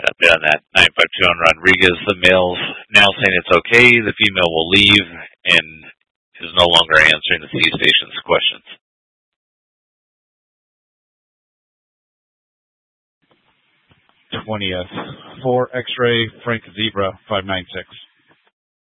Update on that. 952 on Rodriguez. The male's now saying it's okay. The female will leave and is no longer answering the C station's questions. 20th. 4 X-ray Frank Zebra 596.